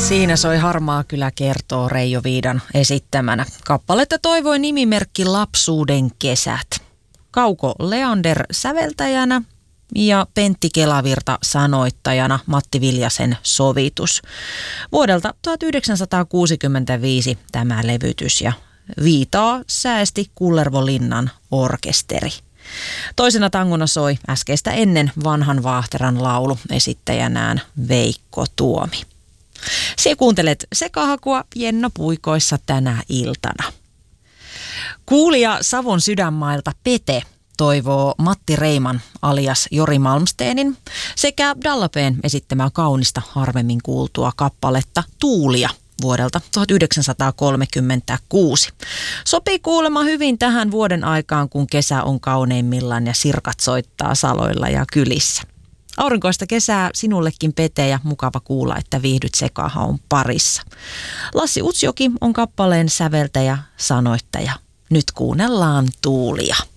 Siinä soi Harmaa kylä kertoo Reijo Viidan esittämänä. Kappaletta toivoi nimimerkki Lapsuuden kesät. Kauko Leander säveltäjänä ja Pentti Kelavirta sanoittajana, Matti Viljasen sovitus. Vuodelta 1965 tämä levytys ja Viitaa säesti Kullervolinnan orkesteri. Toisena tangona soi äskeistä ennen Vanhan Vaahteran laulu esittäjänään Veikko Tuomi. Sie kuuntelet Sekahakua Jenno Puikoissa tänä iltana. Kuulija Savon sydänmailta Pete toivoo Matti Reiman alias Jori Malmsteenin sekä Dallapeen esittämää kaunista harvemmin kuultua kappaletta Tuulia vuodelta 1936. Sopii kuulemma hyvin tähän vuoden aikaan, kun kesä on kauneimmillaan ja sirkat soittaa saloilla ja kylissä. Aurinkoista kesää sinullekin, Pete, ja mukava kuulla, että viihdyt Sekahaun parissa. Lassi Utsjoki on kappaleen säveltäjä, sanoittaja. Nyt kuunnellaan Tuulia.